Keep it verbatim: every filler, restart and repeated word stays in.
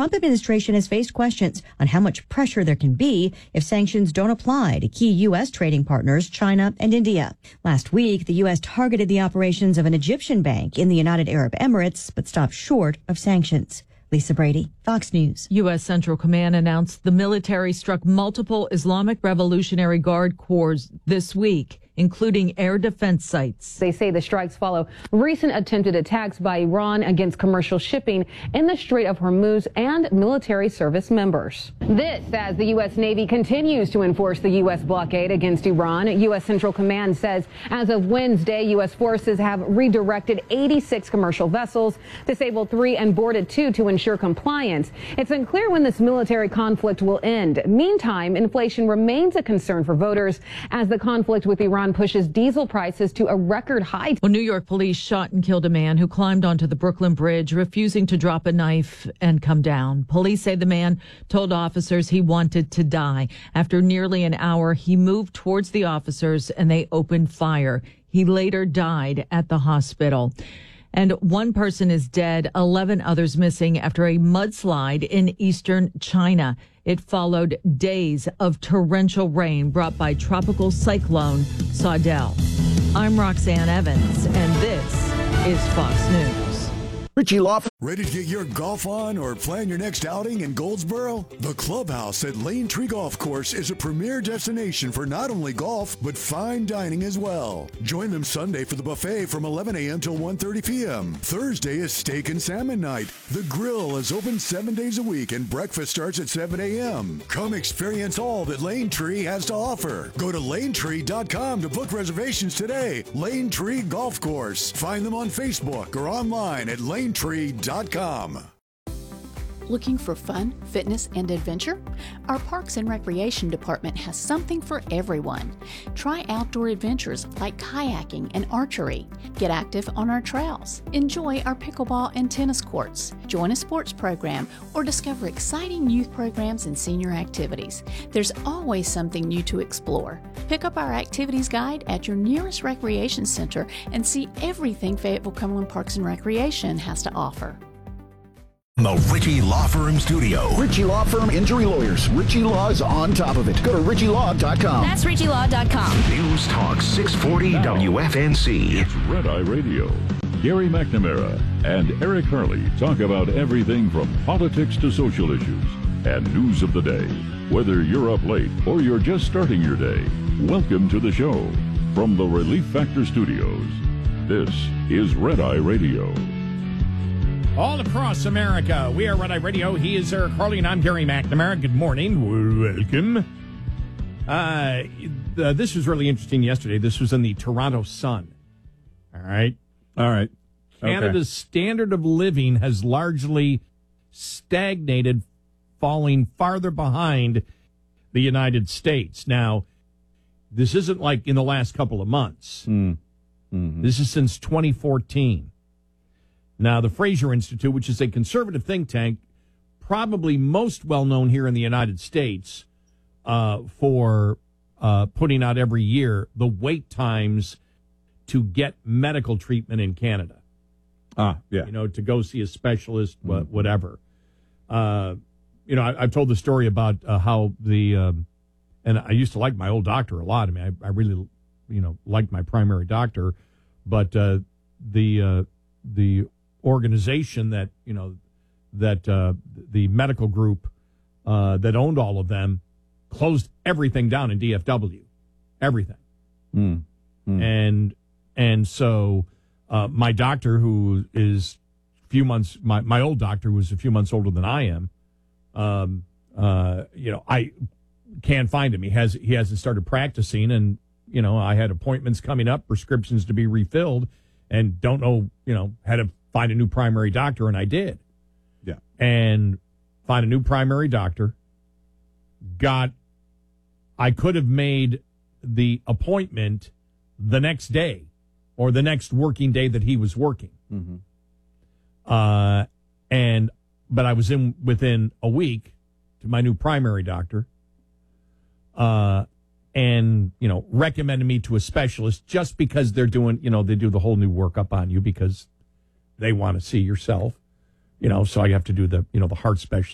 Trump administration has faced questions on how much pressure there can be if sanctions don't apply to key U S trading partners, China and India. Last week, the U S targeted the operations of an Egyptian bank in the United Arab Emirates, but stopped short of sanctions. Lisa Brady, Fox News. U S. Central Command announced the military struck multiple Islamic Revolutionary Guard corps this week, including air defense sites. They say the strikes follow recent attempted attacks by Iran against commercial shipping in the Strait of Hormuz and military service members. This as the U S. Navy continues to enforce the U S blockade against Iran. U S. Central Command says as of Wednesday, U S forces have redirected eighty-six commercial vessels, disabled three and boarded two to ensure compliance. It's unclear when this military conflict will end. Meantime, inflation remains a concern for voters as the conflict with Iran pushes diesel prices to a record high. Well, New York police shot and killed a man who climbed onto the Brooklyn Bridge, refusing to drop a knife and come down. Police say the man told officers he wanted to die. After nearly an hour, he moved towards the officers and they opened fire. He later died at the hospital. And one person is dead, eleven others missing after a mudslide in eastern China. It followed days of torrential rain brought by tropical cyclone Saudel. I'm Roxanne Evans, and this is Fox News. Richie Loft. Ready to get your golf on or plan your next outing in Goldsboro? The Clubhouse at Lane Tree Golf Course is a premier destination for not only golf, but fine dining as well. Join them Sunday for the buffet from eleven a.m. till one thirty p.m. Thursday is steak and salmon night. The grill is open seven days a week and breakfast starts at seven a.m. Come experience all that Lane Tree has to offer. Go to lane tree dot com to book reservations today. Lane Tree Golf Course. Find them on Facebook or online at lane tree dot com. Looking for fun, fitness, and adventure? Our Parks and Recreation Department has something for everyone. Try outdoor adventures like kayaking and archery. Get active on our trails. Enjoy our pickleball and tennis courts. Join a sports program or discover exciting youth programs and senior activities. There's always something new to explore. Pick up our activities guide at your nearest recreation center and see everything Fayetteville Cumberland Parks and Recreation has to offer. The Ritchie Law Firm Studio. Ritchie Law Firm Injury Lawyers. Ritchie Law is on top of it. Go to ritchie law dot com. That's ritchie law dot com. News Talk six forty now, W F N C. It's Red Eye Radio. Gary McNamara and Eric Hurley talk about everything from politics to social issues and news of the day. Whether you're up late or you're just starting your day, welcome to the show. From the Relief Factor Studios, this is Red Eye Radio. All across America, we are Red Eye Radio. He is Eric Harley, and I'm Gary McNamara. Good morning. Welcome. Uh, uh, this was really interesting yesterday. This was in the Toronto Sun. All right? All right. Okay. Canada's standard of living has largely stagnated, falling farther behind the United States. Now, this isn't like in the last couple of months. Mm. Mm-hmm. This is since twenty fourteen. Now, the Fraser Institute, which is a conservative think tank, probably most well-known here in the United States uh, for uh, putting out every year the wait times to get medical treatment in Canada. Ah, yeah. You know, to go see a specialist, mm-hmm. whatever. Uh, you know, I, I've told the story about uh, how the, um, and I used to like my old doctor a lot. I mean, I, I really, you know, liked my primary doctor, but uh, the uh, the organization that, you know, that uh, the medical group uh, that owned all of them closed everything down in D F W, everything. Mm. Mm. And and so uh, my doctor, who is a few months, my, my old doctor, who was a few months older than I am, um, uh, you know, I can't find him. He has he hasn't started practicing, and you know, I had appointments coming up, prescriptions to be refilled, and don't know, you know, had to find a new primary doctor, and I did. Yeah. And find a new primary doctor. Got, I could have made the appointment the next day or the next working day that he was working. Mm-hmm. Uh, and, but I was in within a week to my new primary doctor. Uh, and, you know, recommended me to a specialist just because they're doing, you know, they do the whole new workup on you because they want to see yourself, you know, so I have to do the, you know, the heart specialist